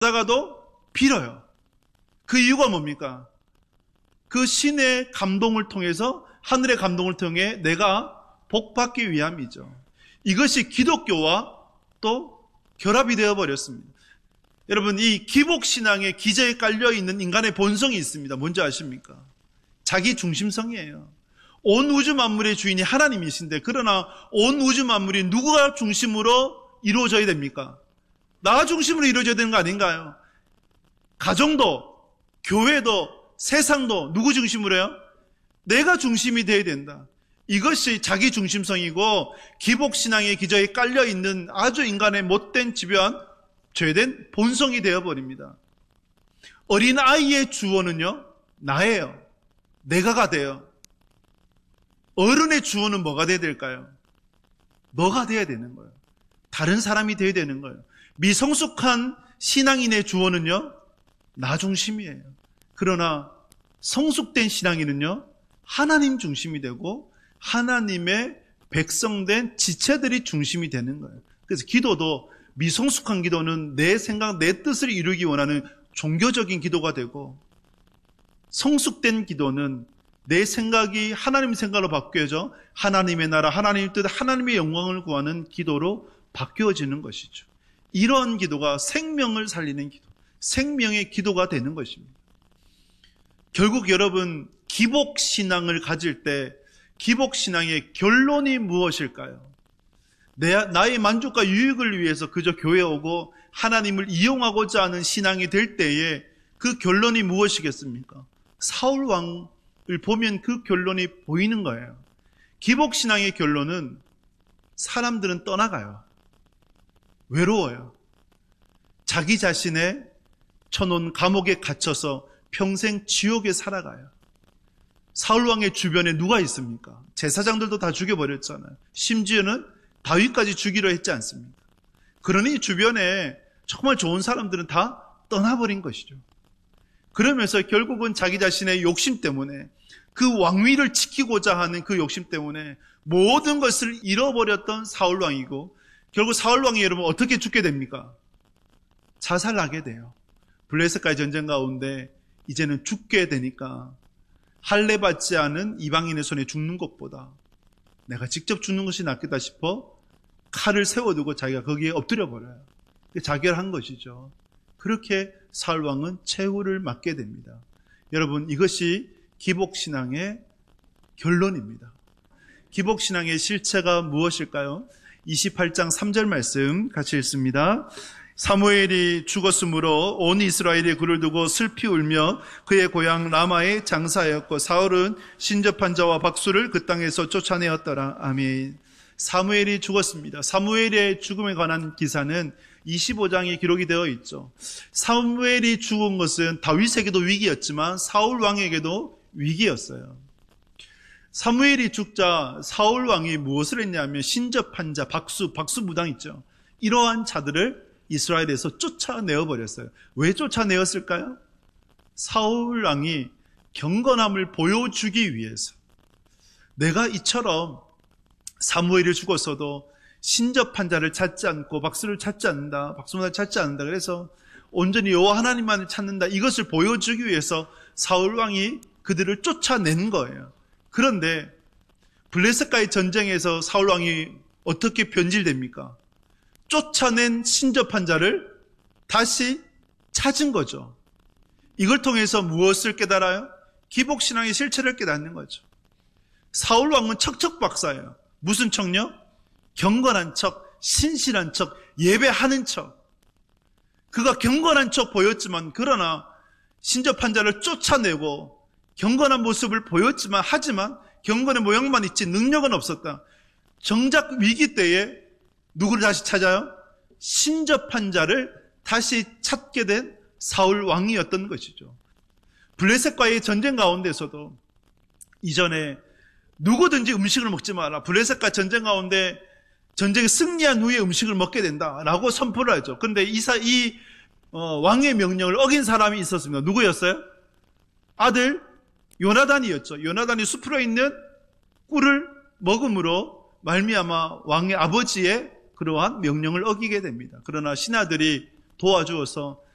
하다가도 빌어요. 그 이유가 뭡니까? 그 신의 감동을 통해서, 하늘의 감동을 통해 내가 복받기 위함이죠. 이것이 기독교와 또 결합이 되어버렸습니다. 여러분, 이 기복신앙의 기저에 깔려있는 인간의 본성이 있습니다. 뭔지 아십니까? 자기 중심성이에요. 온 우주 만물의 주인이 하나님이신데, 그러나 온 우주 만물이 누구가 중심으로 이루어져야 됩니까? 나 중심으로 이루어져야 되는 거 아닌가요? 가정도, 교회도, 세상도 누구 중심으로 해요? 내가 중심이 되어야 된다. 이것이 자기 중심성이고 기복신앙의 기저에 깔려있는 아주 인간의 못된 집요한 죄된 본성이 되어버립니다. 어린아이의 주어는요, 나예요. 내가가 돼요. 어른의 주어는 뭐가 돼야 될까요? 너가 돼야 되는 거예요. 다른 사람이 돼야 되는 거예요. 미성숙한 신앙인의 주어는요, 나 중심이에요. 그러나 성숙된 신앙인은요, 하나님 중심이 되고 하나님의 백성된 지체들이 중심이 되는 거예요. 그래서 기도도, 미성숙한 기도는 내 생각, 내 뜻을 이루기 원하는 종교적인 기도가 되고, 성숙된 기도는 내 생각이 하나님 생각으로 바뀌어져 하나님의 나라, 하나님의 뜻, 하나님의 영광을 구하는 기도로 바뀌어지는 것이죠. 이런 기도가 생명을 살리는 기도, 생명의 기도가 되는 것입니다. 결국 여러분, 기복신앙을 가질 때 기복신앙의 결론이 무엇일까요? 나의 만족과 유익을 위해서 그저 교회에 오고 하나님을 이용하고자 하는 신앙이 될 때에 그 결론이 무엇이겠습니까? 사울 왕을 보면 그 결론이 보이는 거예요. 기복신앙의 결론은 사람들은 떠나가요. 외로워요. 자기 자신의 쳐놓은 감옥에 갇혀서 평생 지옥에 살아가요. 사울왕의 주변에 누가 있습니까? 제사장들도 다 죽여버렸잖아요. 심지어는 다윗까지 죽이려 했지 않습니까? 그러니 주변에 정말 좋은 사람들은 다 떠나버린 것이죠. 그러면서 결국은 자기 자신의 욕심 때문에, 그 왕위를 지키고자 하는 그 욕심 때문에 모든 것을 잃어버렸던 사울왕이고, 결국 사울왕이 여러분 어떻게 죽게 됩니까? 자살하게 돼요. 블레셋과의 전쟁 가운데 이제는 죽게 되니까 할례받지 않은 이방인의 손에 죽는 것보다 내가 직접 죽는 것이 낫겠다 싶어 칼을 세워두고 자기가 거기에 엎드려 버려요. 자결한 것이죠. 그렇게 사울왕은 최후를 맞게 됩니다. 여러분, 이것이 기복신앙의 결론입니다. 기복신앙의 실체가 무엇일까요? 28장 3절 말씀 같이 읽습니다. 사무엘이 죽었으므로 온 이스라엘이 그를 두고 슬피 울며 그의 고향 라마에 장사하였고 사울은 신접한 자와 박수를 그 땅에서 쫓아내었더라. 아멘. 사무엘이 죽었습니다. 사무엘의 죽음에 관한 기사는 25장에 기록이 되어 있죠. 사무엘이 죽은 것은 다윗에게도 위기였지만 사울 왕에게도 위기였어요. 사무엘이 죽자 사울 왕이 무엇을 했냐면 신접한 자, 박수무당 있죠. 이러한 자들을 이스라엘에서 쫓아내어 버렸어요. 왜 쫓아내었을까요? 사울 왕이 경건함을 보여주기 위해서. 내가 이처럼 사무엘이 죽었어도 신접한 자를 찾지 않고 박수를 찾지 않는다, 박수무당을 찾지 않는다. 그래서 온전히 여호와 하나님만을 찾는다. 이것을 보여주기 위해서 사울 왕이 그들을 쫓아낸 거예요. 그런데 블레셋과의 전쟁에서 사울 왕이 어떻게 변질됩니까? 쫓아낸 신접한 자를 다시 찾은 거죠. 이걸 통해서 무엇을 깨달아요? 기복신앙의 실체를 깨닫는 거죠. 사울 왕은 척척박사예요. 무슨 척요? 경건한 척, 신실한 척, 예배하는 척. 그가 경건한 척 보였지만, 그러나 신접한 자를 쫓아내고 경건한 모습을 보였지만, 하지만 경건의 모양만 있지 능력은 없었다. 정작 위기 때에 누구를 다시 찾아요? 신접한 자를 다시 찾게 된 사울 왕이었던 것이죠. 블레셋과의 전쟁 가운데서도 이전에 누구든지 음식을 먹지 마라. 블레셋과 전쟁 가운데 전쟁에 승리한 후에 음식을 먹게 된다라고 선포를 하죠. 그런데 이 왕의 명령을 어긴 사람이 있었습니다. 누구였어요? 아들 요나단이었죠. 요나단이 숲으로 있는 꿀을 먹음으로 말미암아 왕의 아버지의 그러한 명령을 어기게 됩니다. 그러나 신하들이 도와주어서